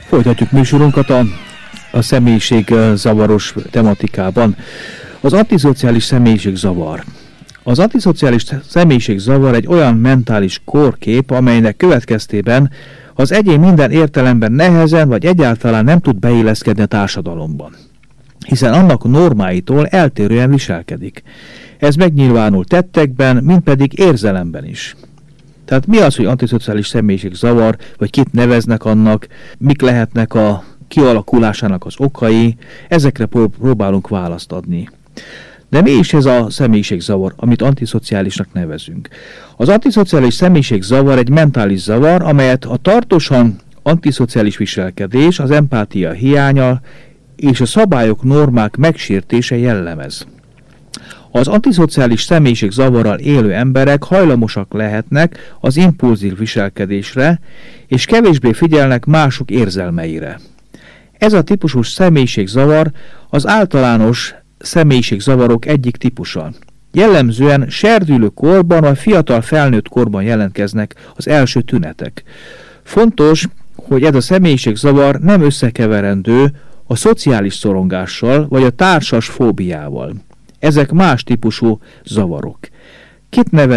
Folytatjuk műsorunkat a személyiségzavaros tematikában. Az antiszociális személyiségzavar. Az antiszociális személyiségzavar egy olyan mentális kórkép, amelynek következtében az egyén minden értelemben nehezen vagy egyáltalán nem tud beilleszkedni a társadalomban, hiszen annak normáitól eltérően viselkedik. Ez megnyilvánul tettekben, mint pedig érzelemben is. Tehát mi az, hogy antiszociális személyiségzavar, vagy kit neveznek annak, mik lehetnek a kialakulásának az okai, ezekre próbálunk választ adni. De mi is ez a személyiségzavar, amit antiszociálisnak nevezünk? Az antiszociális személyiségzavar egy mentális zavar, amelyet a tartósan antiszociális viselkedés, az empátia hiánya és a szabályok, normák megsértése jellemez. Az antiszociális személyiségzavarral élő emberek hajlamosak lehetnek az impulzív viselkedésre, és kevésbé figyelnek mások érzelmeire. Ez a típusú személyiségzavar az általános személyiségzavarok egyik típusa. Jellemzően serdülő korban vagy fiatal felnőtt korban jelentkeznek az első tünetek. Fontos, hogy ez a személyiségzavar nem összekeverendő a szociális szorongással vagy a társas fóbiával. Ezek más típusú zavarok. Kit nevez